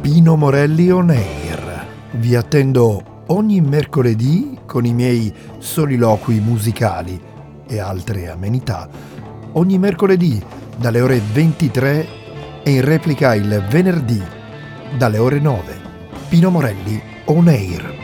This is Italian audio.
Pino Morelli On Air. Vi attendo ogni mercoledì con i miei soliloqui musicali e altre amenità, ogni mercoledì dalle ore 23 e in replica il venerdì dalle ore 9. Pino Morelli On Air.